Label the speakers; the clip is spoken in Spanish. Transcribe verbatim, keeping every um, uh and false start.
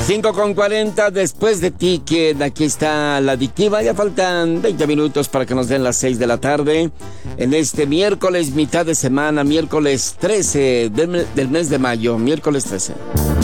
Speaker 1: cinco con cuarenta, después de ti, que aquí está la adictiva. Ya faltan veinte minutos para que nos den las seis de la tarde. En este miércoles, mitad de semana, miércoles trece del, del mes de mayo, miércoles trece.